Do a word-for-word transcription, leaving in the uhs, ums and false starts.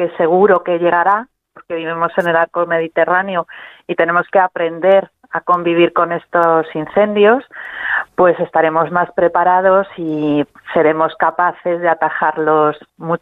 que seguro que llegará, porque vivimos en el arco mediterráneo y tenemos que aprender a convivir con estos incendios, pues estaremos más preparados y seremos capaces de atajarlos mucho